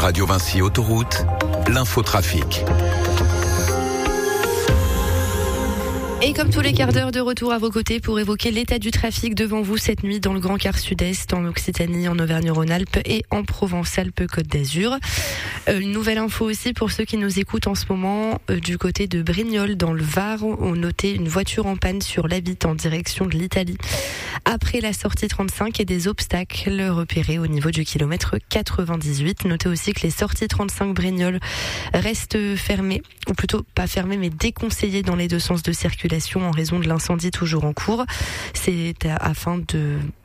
Radio Vinci Autoroute, l'infotrafic. Et comme tous les quarts d'heure, de retour à vos côtés pour évoquer l'état du trafic devant vous cette nuit dans le Grand Quart Sud-Est, en Occitanie, en Auvergne-Rhône-Alpes et en Provence-Alpes-Côte d'Azur. Une nouvelle info aussi pour ceux qui nous écoutent en ce moment du côté de Brignoles dans le Var. On notait une voiture en panne sur l'A8 en direction de l'Italie. Après la sortie 35 et des obstacles repérés au niveau du kilomètre 98. Notez aussi que les sorties 35 Brignoles restent fermées, ou plutôt pas fermées mais déconseillées dans les deux sens de circulation en raison de l'incendie toujours en cours. C'est afin de